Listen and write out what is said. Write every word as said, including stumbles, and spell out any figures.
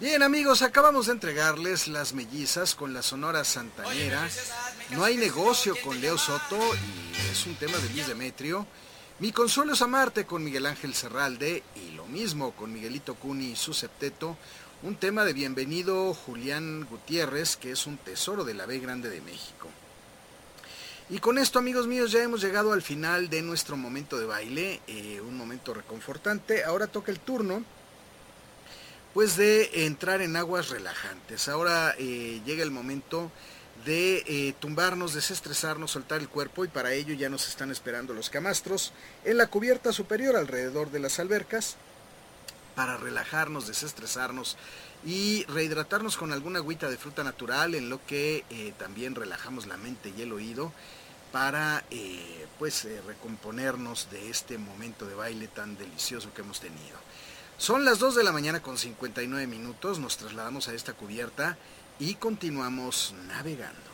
Bien amigos, acabamos de entregarles Las Mellizas con la Sonora Santanera. No hay negocio con Leo Soto y es un tema de Luis Demetrio. Mi consuelo es amarte con Miguel Ángel Serralde y lo mismo con Miguelito Cuni y su septeto. Un tema de Bienvenido Julián Gutiérrez, que es un tesoro de la B Grande de México. Y con esto, amigos míos, ya hemos llegado al final de nuestro momento de baile, eh, un momento reconfortante. Ahora toca el turno pues de entrar en aguas relajantes. Ahora eh, llega el momento de eh, tumbarnos, desestresarnos, soltar el cuerpo, y para ello ya nos están esperando los camastros en la cubierta superior alrededor de las albercas para relajarnos, desestresarnos y rehidratarnos con alguna agüita de fruta natural, en lo que eh, también relajamos la mente y el oído para eh, pues eh, recomponernos de este momento de baile tan delicioso que hemos tenido. Son las dos de la mañana con cincuenta y nueve minutos, nos trasladamos a esta cubierta y continuamos navegando.